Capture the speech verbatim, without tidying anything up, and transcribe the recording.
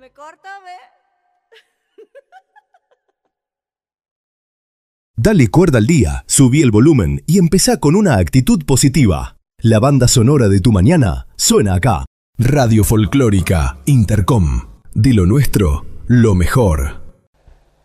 me corta, ve. Dale cuerda al día, subí el volumen y empezá con una actitud positiva. La banda sonora de tu mañana suena acá. Radio Folclórica Intercom. De lo nuestro, lo mejor.